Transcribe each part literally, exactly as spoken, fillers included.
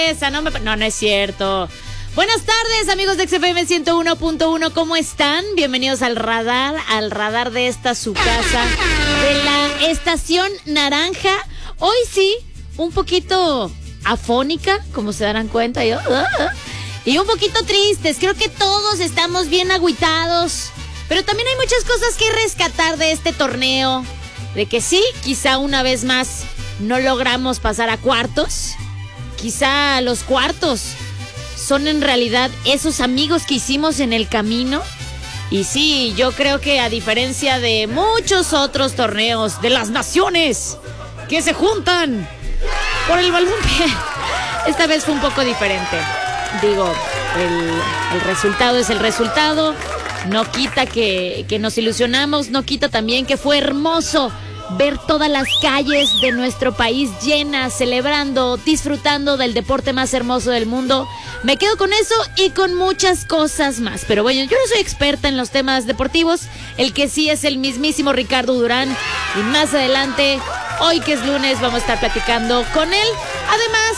Esa no me... No, no es cierto. Buenas tardes, amigos de X F M ciento uno punto uno, ¿cómo están? Bienvenidos al radar, al radar de esta su casa, de la estación naranja. Hoy sí, un poquito afónica, como se darán cuenta, yo, uh, uh, y un poquito tristes. Creo que todos estamos bien agüitados, pero también hay muchas cosas que rescatar de este torneo. De que sí, quizá una vez más no logramos pasar a cuartos. Quizá los cuartos son en realidad esos amigos que hicimos en el camino. Y sí, yo creo que a diferencia de muchos otros torneos de las naciones que se juntan por el balompié, esta vez fue un poco diferente. Digo, el, el resultado es el resultado. No quita que, que nos ilusionamos, no quita también que fue hermoso ver todas las calles de nuestro país llenas, celebrando, disfrutando del deporte más hermoso del mundo. Me quedo con eso y con muchas cosas más. Pero bueno, yo no soy experta en los temas deportivos. El que sí es el mismísimo Ricardo Durán. Y más adelante, hoy que es lunes, vamos a estar platicando con él. Además,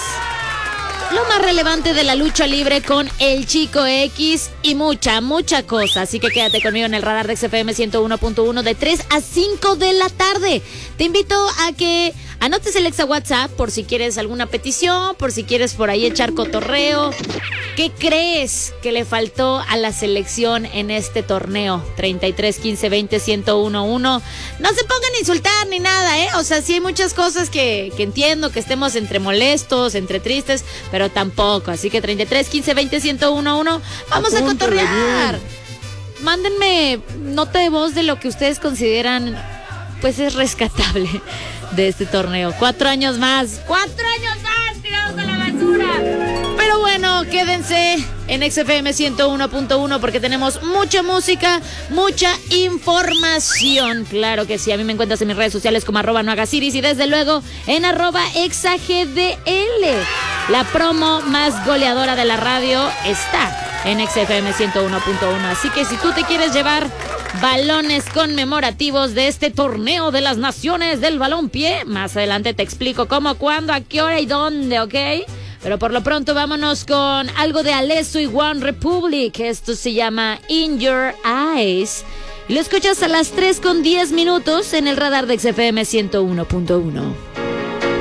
lo más relevante de la lucha libre con el Chico X y mucha, mucha cosa. Así que quédate conmigo en el radar de X F M ciento uno punto uno de tres a cinco de la tarde. Te invito a que anotes el exa WhatsApp por si quieres alguna petición, por si quieres por ahí echar cotorreo. ¿Qué crees que le faltó a la selección en este torneo? treinta y tres, quince, veinte, ciento uno, uno. No se pongan a insultar ni nada, ¿eh? O sea, sí hay muchas cosas que, que entiendo, que estemos entre molestos, entre tristes, pero tampoco. Así que treinta y tres, quince, veinte, ciento uno, uno. Vamos a cotorrear. Mándenme nota de voz de lo que ustedes consideran, pues, es rescatable de este torneo. Cuatro años más. Cuatro años más tirados a la basura. Pero bueno, quédense en X F M ciento uno punto uno porque tenemos mucha música, mucha información. Claro que sí, a mí me encuentras en mis redes sociales como arroba no hagas iris y desde luego en arroba exagdl. La promo más goleadora de la radio está en X F M ciento uno punto uno. Así que si tú te quieres llevar balones conmemorativos de este torneo de las naciones del balompié, más adelante te explico cómo, cuándo, a qué hora y dónde, ¿ok? Pero por lo pronto vámonos con algo de Alesso y One Republic. Esto se llama In Your Eyes. Y lo escuchas a las tres con diez minutos en el radar de X F M ciento uno punto uno.